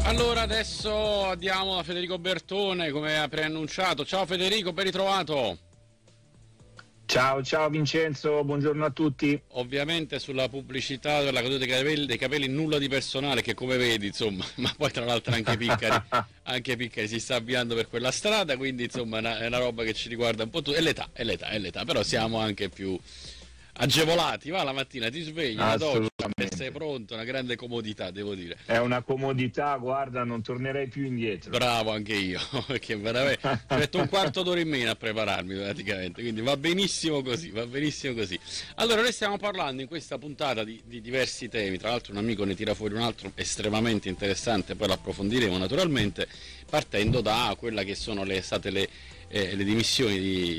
Allora adesso andiamo da Federico Bertone, come ha preannunciato. Ciao Federico, ben ritrovato. Ciao Vincenzo, buongiorno a tutti. Ovviamente sulla pubblicità della caduta dei capelli nulla di personale, che come vedi insomma, ma poi tra l'altro anche Piccari si sta avviando per quella strada, quindi insomma è una roba che ci riguarda un po' tutti. È l'età, però siamo anche più agevolati, va, la mattina ti svegli, la doccia e sei pronto, una grande comodità, devo dire. È una comodità, guarda, non tornerei più indietro. Bravo anche io, perché veramente ci metto un quarto d'ora in meno a prepararmi praticamente, quindi va benissimo così, va benissimo così. Allora noi stiamo parlando in questa puntata di diversi temi, tra l'altro un amico ne tira fuori un altro estremamente interessante, poi lo approfondiremo naturalmente, partendo da quella che sono state le dimissioni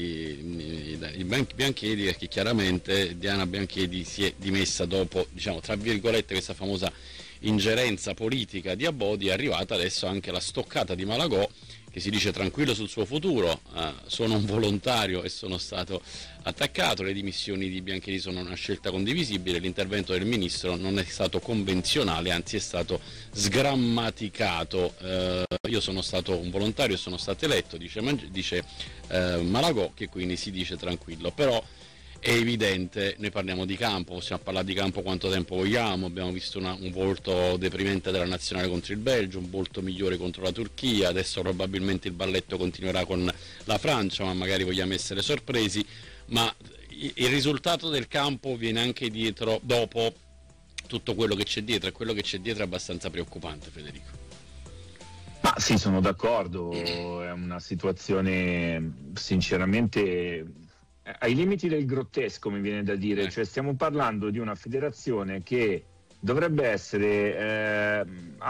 di Bianchedi, perché chiaramente Diana Bianchedi si è dimessa dopo, diciamo, tra virgolette, questa famosa ingerenza politica di Abodi. È arrivata adesso anche la stoccata di Malagò, che si dice tranquillo sul suo futuro, sono un volontario e sono stato attaccato, le dimissioni di Bianchedi sono una scelta condivisibile, l'intervento del ministro non è stato convenzionale, anzi è stato sgrammaticato, io sono stato un volontario e sono stato eletto, dice Malagò, che quindi si dice tranquillo. Però è evidente, noi parliamo di campo, possiamo parlare di campo quanto tempo vogliamo, abbiamo visto un volto deprimente della nazionale contro il Belgio, un volto migliore contro la Turchia, adesso probabilmente il balletto continuerà con la Francia, ma magari vogliamo essere sorpresi, ma il risultato del campo viene anche dietro, dopo tutto quello che c'è dietro, e quello che c'è dietro è abbastanza preoccupante, Federico. Ma sì, sono d'accordo, è una situazione sinceramente ai limiti del grottesco, mi viene da dire, cioè stiamo parlando di una federazione che dovrebbe essere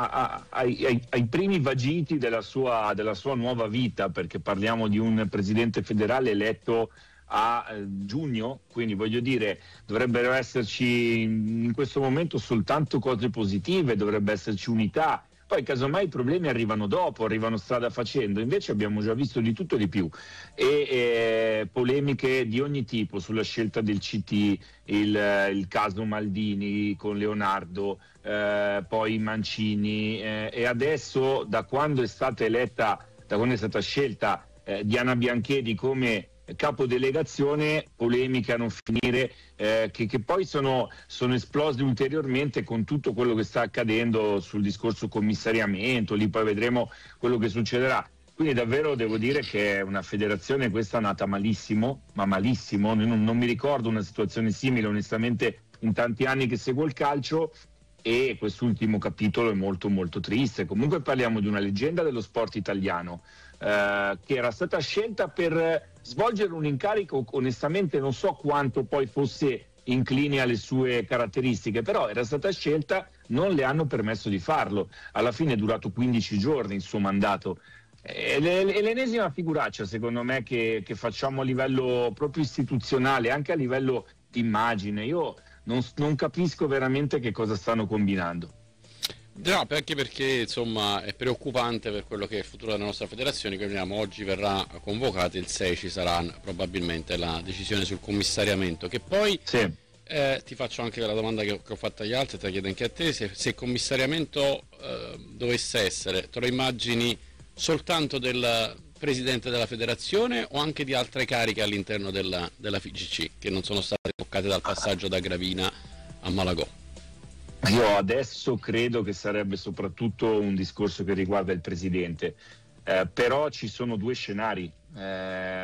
ai primi vagiti della sua nuova vita, perché parliamo di un presidente federale eletto a giugno, quindi voglio dire, dovrebbero esserci in questo momento soltanto cose positive, dovrebbe esserci unità. Poi casomai i problemi arrivano dopo, arrivano strada facendo, invece abbiamo già visto di tutto e di più, e polemiche di ogni tipo sulla scelta del CT, il caso Maldini con Leonardo, poi Mancini, e adesso da quando è stata scelta Diana Bianchedi come capodelegazione, polemiche a non finire, che poi sono esplose ulteriormente con tutto quello che sta accadendo sul discorso commissariamento, lì poi vedremo quello che succederà. Quindi davvero devo dire che è una federazione questa nata malissimo, ma malissimo, non mi ricordo una situazione simile onestamente in tanti anni che seguo il calcio, e quest'ultimo capitolo è molto molto triste. Comunque parliamo di una leggenda dello sport italiano, che era stata scelta per svolgere un incarico, onestamente non so quanto poi fosse incline alle sue caratteristiche, però era stata scelta, non le hanno permesso di farlo, alla fine è durato 15 giorni il suo mandato. È l'ennesima figuraccia secondo me che facciamo a livello proprio istituzionale, anche a livello di immagine. Io non capisco veramente che cosa stanno combinando. No, anche perché insomma è preoccupante per quello che è il futuro della nostra federazione, che vediamo oggi verrà convocata, il 6 ci sarà probabilmente la decisione sul commissariamento, che poi sì. Ti faccio anche la domanda che ho fatto agli altri, te la chiedo anche a te, se il commissariamento dovesse essere, te lo immagini soltanto del presidente della federazione o anche di altre cariche all'interno della FIGC che non sono state toccate dal passaggio da Gravina a Malagò? Io adesso credo che sarebbe soprattutto un discorso che riguarda il presidente, però ci sono due scenari.